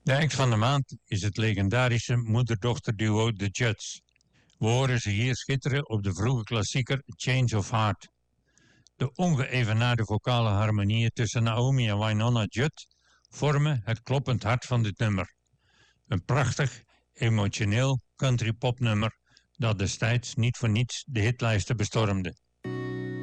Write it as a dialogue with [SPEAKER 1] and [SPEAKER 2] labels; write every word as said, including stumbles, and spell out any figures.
[SPEAKER 1] De act van de maand is het legendarische moeder-dochter-duo The Judds. We horen ze hier schitteren op de vroege klassieker Change of Heart. De ongeëvenaarde vocale harmonieën tussen Naomi en Wynonna Judd vormen het kloppend hart van dit nummer. Een prachtig, emotioneel country popnummer dat destijds niet voor niets de hitlijsten bestormde.